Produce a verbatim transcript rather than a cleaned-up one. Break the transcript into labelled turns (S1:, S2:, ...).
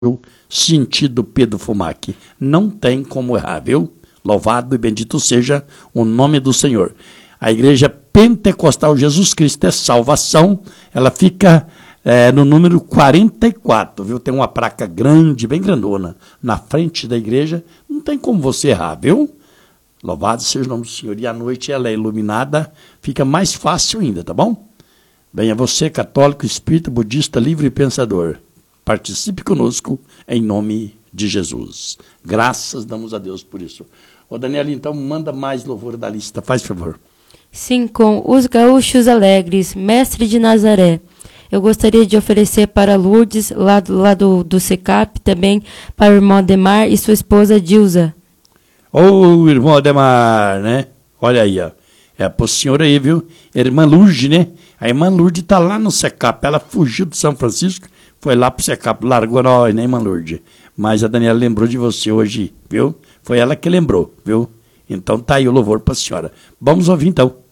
S1: sentido Pedro Fumac. Não tem como errar, viu? Louvado e bendito seja o nome do Senhor. A Igreja Pentecostal Jesus Cristo é Salvação, ela fica é, no número quarenta e quatro, viu? Tem uma placa grande, bem grandona, na frente da igreja. Não tem como você errar, viu? Louvado seja o nome do Senhor. E à noite ela é iluminada, fica mais fácil ainda, tá bom? Venha você, católico, espírita, budista, livre e pensador. Participe conosco em nome de Jesus. Graças damos a Deus por isso. Ô Daniela, então manda mais louvor da lista, faz favor.
S2: Sim, com Os Gaúchos Alegres, Mestre de Nazaré. Eu gostaria de oferecer para Lourdes, lá do, lá do, do SECAP, também para o irmão Ademar e sua esposa Dilza.
S1: Ô, irmão Ademar, né? Olha aí, ó. É pro senhor aí, viu? Irmã Lourdes, né? A irmã Lourdes tá lá no SECAP. Ela fugiu de São Francisco, foi lá pro SECAP, largou nós, né, irmã Lourdes? Mas a Daniela lembrou de você hoje, viu? Foi ela que lembrou, viu? Então tá aí o louvor pra senhora. Vamos ouvir então.